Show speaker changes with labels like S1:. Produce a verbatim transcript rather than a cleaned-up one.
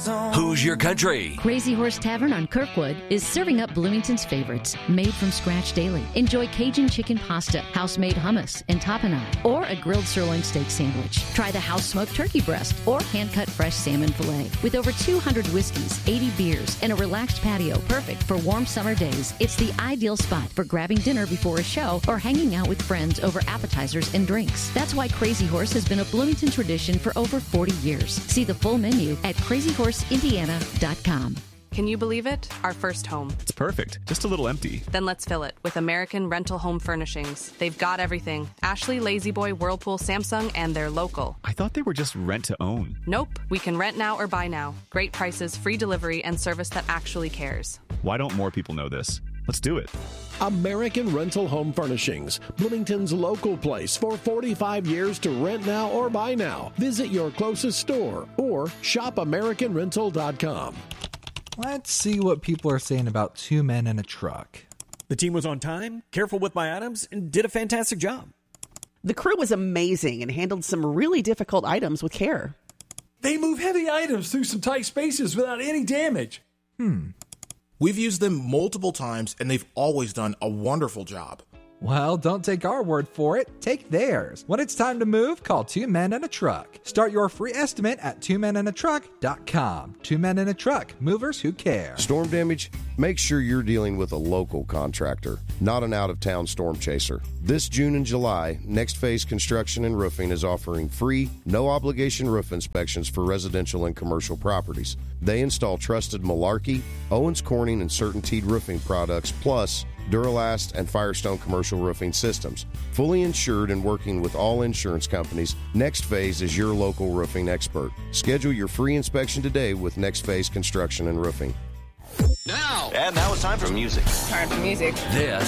S1: Who's Your Country?
S2: Crazy Horse Tavern on Kirkwood is serving up Bloomington's favorites, made from scratch daily. Enjoy Cajun chicken pasta, house-made hummus and tapenade, or a grilled sirloin steak sandwich. Try the house-smoked turkey breast or hand-cut fresh salmon fillet. With over two hundred whiskeys, eighty beers, and a relaxed patio perfect for warm summer days, it's the ideal spot for grabbing dinner before a show or hanging out with friends over appetizers and drinks. That's why Crazy Horse has been a Bloomington tradition for over forty years. See the full menu at crazy horse indiana dot com.
S3: Can you believe it? Our first home.
S4: It's perfect. Just a little empty.
S3: Then let's fill it with American Rental Home Furnishings. They've got everything. Ashley, La-Z-Boy, Whirlpool, Samsung, and they're local.
S4: I thought they were just rent to own.
S3: Nope. We can rent now or buy now. Great prices, free delivery, and service that actually cares.
S4: Why don't more people know this? Let's do it.
S5: American Rental Home Furnishings, Bloomington's local place for forty-five years to rent now or buy now. Visit your closest store or shop american rental dot com.
S6: Let's see what people are saying about Two Men and a Truck.
S7: The team was on time, careful with my items, and did a fantastic job.
S8: The crew was amazing and handled some really difficult items with care.
S9: They move heavy items through some tight spaces without any damage.
S6: Hmm.
S10: We've used them multiple times, and they've always done a wonderful job.
S6: Well, don't take our word for it. Take theirs. When it's time to move, call Two Men and a Truck. Start your free estimate at two men and a truck dot com. Two Men and a Truck. Movers who care.
S11: Storm damage? Make sure you're dealing with a local contractor, not an out-of-town storm chaser. This June and July, Next Phase Construction and Roofing is offering free, no-obligation roof inspections for residential and commercial properties. They install trusted Malarkey, Owens Corning, and CertainTeed roofing products, plus Duralast and Firestone commercial roofing systems. Fully insured and working with all insurance companies, Next Phase is your local roofing expert. Schedule your free inspection today with Next Phase Construction and Roofing.
S1: Now! And now it's time for music.
S12: Time for music.
S1: This